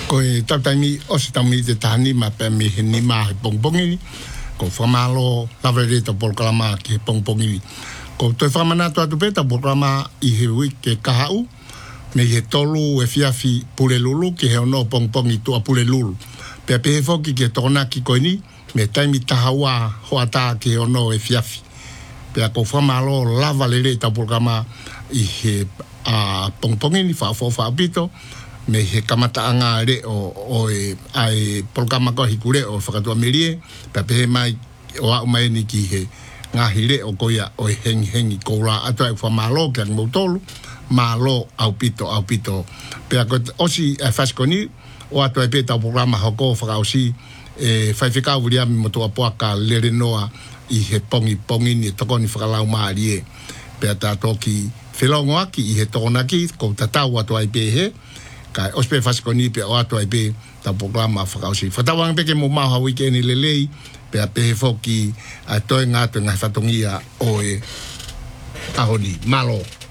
ko e tatami o se tami te tani ma pe mi ni ma pongpongi ko famalo lavere to programa ki pongpongi ko to famana to atu peta programa I he week ke kahau me he tolu e fiafi pule lulu ki he ono pongpongi to pule lulu pe pe foki ke tona ki ko ni me taimi tahawa hoata ki ono e fiafi pe ko famalo lavere to programa I he pongpongi ni fa pito me he kamataanga re o ai programa ko hikure o whakatua merie pe mai o au mai ni ki he ngahi re o koia o hengi koura atua e whamalo ke ang mautolu malo au pito pe ako osi e whaskoni o atua e peta o programa hoko whakausi e whaiwhikau ria mi motua poaka lere noa I he pongi ni tokoni whakalau maari e pe ata toki whelongo aki I he tokonaki ko tatau atua e pehe kai ospe faskoni pe o ato ai pe ta programa fakausi fatawang pe ke mo maha weekend lelei pe a pe foki a toi ngato nga fatongia o e ahoni malo